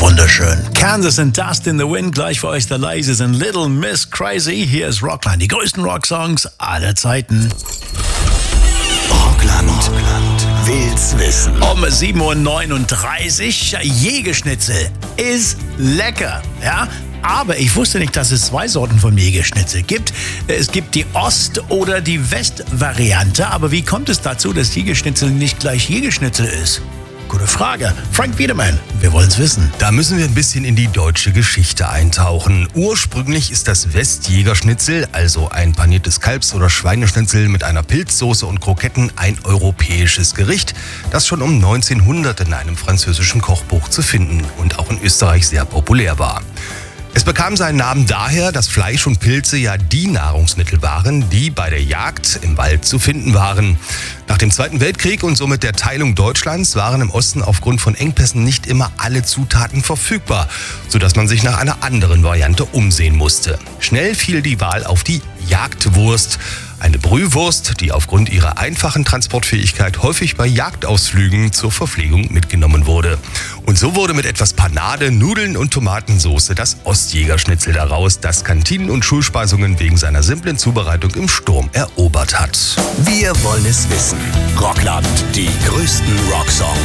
wunderschön. Kansas and Dust in the Wind, gleich für euch der Lasers and Little Miss Crazy. Hier ist Rockland, die größten Rocksongs aller Zeiten. Rockland will's wissen. Um 7:39 Uhr, Jägerschnitzel ist lecker, ja? Aber ich wusste nicht, dass es 2 Sorten von Jägerschnitzel gibt. Es gibt die Ost- oder die West-Variante. Aber wie kommt es dazu, dass Jägerschnitzel nicht gleich Jägerschnitzel ist? Gute Frage. Frank Biedermann, wir wollen's wissen. Da müssen wir ein bisschen in die deutsche Geschichte eintauchen. Ursprünglich ist das Westjägerschnitzel, also ein paniertes Kalbs- oder Schweineschnitzel mit einer Pilzsoße und Kroketten, ein europäisches Gericht, das schon um 1900 in einem französischen Kochbuch zu finden und auch in Österreich sehr populär war. Es bekam seinen Namen daher, dass Fleisch und Pilze ja die Nahrungsmittel waren, die bei der Jagd im Wald zu finden waren. Nach dem Zweiten Weltkrieg und somit der Teilung Deutschlands waren im Osten aufgrund von Engpässen nicht immer alle Zutaten verfügbar, sodass man sich nach einer anderen Variante umsehen musste. Schnell fiel die Wahl auf die Jagdwurst. Eine Brühwurst, die aufgrund ihrer einfachen Transportfähigkeit häufig bei Jagdausflügen zur Verpflegung mitgenommen wurde. Und so wurde mit etwas Panade, Nudeln und Tomatensauce das Ostjägerschnitzel daraus, das Kantinen und Schulspeisungen wegen seiner simplen Zubereitung im Sturm erobert hat. Wir wollen es wissen. Rockland, die größten Rocksongs.